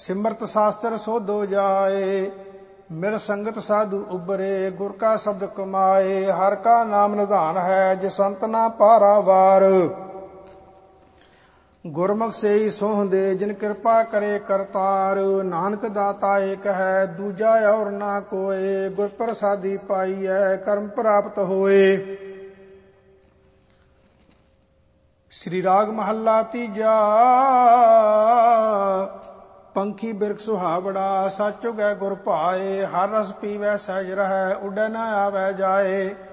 ਸਿਮਰਤ ਸ਼ਾਸਤਰ ਸੋਧੋ ਜਾਏ। ਮਿਲ ਸੰਗਤ ਸਾਧੂ ਉਬਰੇ, ਗੁਰ ਕਾ ਸ਼ਬਦ ਕਮਾਏ। ਹਰ ਕਾ ਨਾਮ ਨਿਧਾਨ ਹੈ, ਜੇ ਸੰਤ ਨਾ ਪਾਰਾਵਾਰ। ਗੁਰਮੁਖ ਸੇਈ ਸੋਹੰਦੇ, ਜਿਨ ਕਿਰਪਾ ਕਰੇ ਕਰਤਾਰ। ਨਾਨਕ ਦਾਤਾ ਏਕ ਹੈ, ਦੂਜਾ ਔਰ ਨਾ ਕੋਏ। ਗੁਰ ਪ੍ਰਸਾਦੀ ਪਾਈਐ, ਕਰਮ ਪ੍ਰਾਪਤ ਹੋਏ। ਸ੍ਰੀ ਰਾਗ ਮਹੱਲਾ ਤੀਜਾ। ਪੰਖੀ ਬਿਰਖ ਸੁਹਾਵੜਾ, ਸੱਚ ਉਗੈ ਗੁਰ ਭਾਏ। ਹਰ ਰਸ ਪੀਵੈ ਸਹਿਜ ਰਹੈ, ਉੱਡੈ ਨ ਆਵੈ ਜਾਏ।